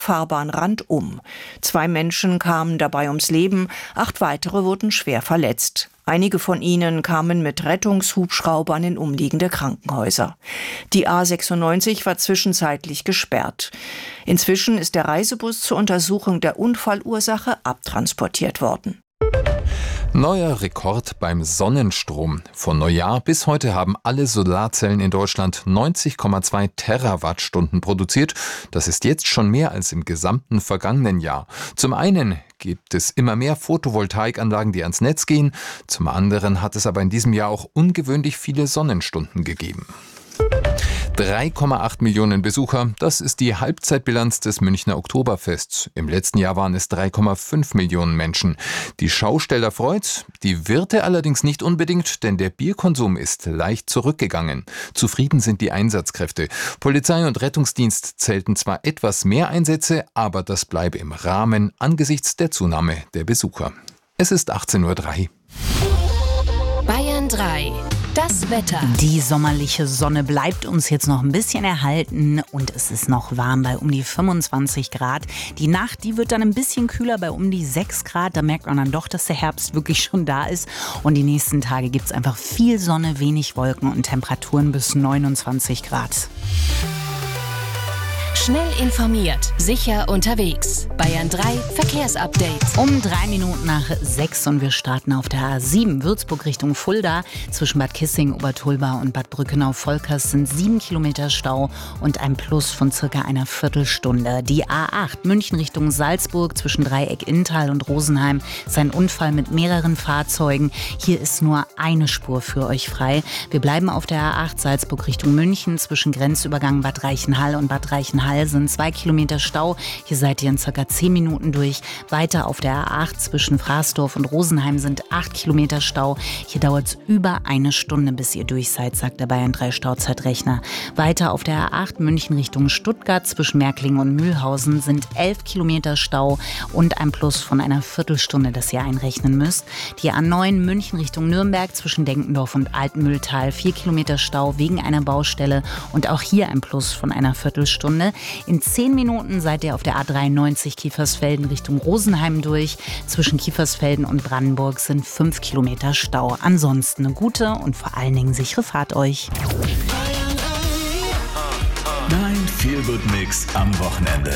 Fahrbahnrand um. 2 Menschen kamen dabei ums Leben, 8 weitere wurden schwer verletzt. Einige von ihnen kamen mit Rettungshubschraubern in umliegende Krankenhäuser. Die A96 war zwischenzeitlich gesperrt. Inzwischen ist der Reisebus zur Untersuchung der Unfallursache abtransportiert worden. Neuer Rekord beim Sonnenstrom. Von Neujahr bis heute haben alle Solarzellen in Deutschland 90,2 Terawattstunden produziert. Das ist jetzt schon mehr als im gesamten vergangenen Jahr. Zum einen gibt es immer mehr Photovoltaikanlagen, die ans Netz gehen. Zum anderen hat es aber in diesem Jahr auch ungewöhnlich viele Sonnenstunden gegeben. 3,8 Millionen Besucher, das ist die Halbzeitbilanz des Münchner Oktoberfests. Im letzten Jahr waren es 3,5 Millionen Menschen. Die Schausteller freut's, die Wirte allerdings nicht unbedingt, denn der Bierkonsum ist leicht zurückgegangen. Zufrieden sind die Einsatzkräfte. Polizei und Rettungsdienst zählten zwar etwas mehr Einsätze, aber das bleibe im Rahmen angesichts der Zunahme der Besucher. Es ist 18:03 Uhr. Bayern 3. Das Wetter. Die sommerliche Sonne bleibt uns jetzt noch ein bisschen erhalten und es ist noch warm bei um die 25 Grad. Die Nacht, die wird dann ein bisschen kühler bei um die 6 Grad. Da merkt man dann doch, dass der Herbst wirklich schon da ist. Und die nächsten Tage gibt es einfach viel Sonne, wenig Wolken und Temperaturen bis 29 Grad. Schnell informiert, sicher unterwegs. Bayern 3 Verkehrsupdate. Um 6:03 und wir starten auf der A7 Würzburg Richtung Fulda. Zwischen Bad Kissing, Obertolba und Bad Brückenau-Volkers sind 7 Kilometer Stau und ein Plus von circa einer Viertelstunde. Die A8 München Richtung Salzburg zwischen Dreieck-Inntal und Rosenheim ist ein Unfall mit mehreren Fahrzeugen. Hier ist nur eine Spur für euch frei. Wir bleiben auf der A8 Salzburg Richtung München zwischen Grenzübergang Bad Reichenhall und Bad Reichenhall sind 2 Kilometer Stau. Hier seid ihr in ca. 10 Minuten durch. Weiter auf der A8 zwischen Fraßdorf und Rosenheim sind 8 Kilometer Stau. Hier dauert es über eine Stunde, bis ihr durch seid, sagt der Bayern 3 Stauzeitrechner. Weiter auf der A8 München Richtung Stuttgart zwischen Märklingen und Mühlhausen sind 11 Kilometer Stau und ein Plus von einer Viertelstunde, das ihr einrechnen müsst. Die A9 München Richtung Nürnberg zwischen Denkendorf und Altmühltal 4 Kilometer Stau wegen einer Baustelle und auch hier ein Plus von einer Viertelstunde. In 10 Minuten seid ihr auf der A93 Kiefersfelden Richtung Rosenheim durch. Zwischen Kiefersfelden und Brandenburg sind 5 Kilometer Stau. Ansonsten eine gute und vor allen Dingen sichere Fahrt euch. Dein Feel-Good-Mix am Wochenende.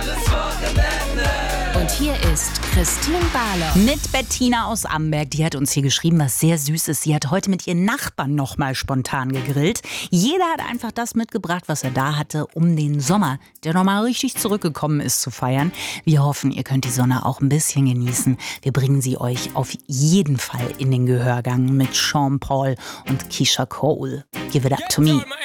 Und hier ist Christine Bahler. Mit Bettina aus Amberg, die hat uns hier geschrieben, was sehr süß ist. Sie hat heute mit ihren Nachbarn noch mal spontan gegrillt. Jeder hat einfach das mitgebracht, was er da hatte, um den Sommer, der noch mal richtig zurückgekommen ist, zu feiern. Wir hoffen, ihr könnt die Sonne auch ein bisschen genießen. Wir bringen sie euch auf jeden Fall in den Gehörgang mit Sean Paul und Keisha Cole. Give it up to me.